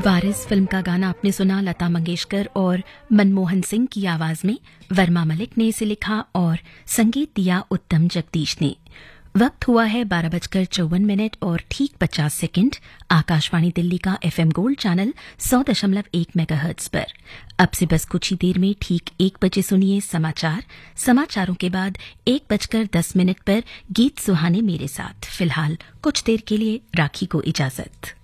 वारिस film का गाना आपने सुना लता मंगेशकर और मनमोहन सिंह की आवाज में। वर्मा मलिक ने इसे लिखा और संगीत दिया उत्तम जगदीश ने। वक्त हुआ है 12:54 और ठीक 50 सेकंड। आकाशवाणी दिल्ली का एफएम गोल्ड चैनल 100.1 मेगाहर्ट्ज पर। अब से बस कुछ ही देर में ठीक 1 बजे सुनिए समाचार। समाचारों के बाद 1:10 पर गीत सुहाने मेरे साथ। फिलहाल कुछ देर के लिए राखी को इजाजत।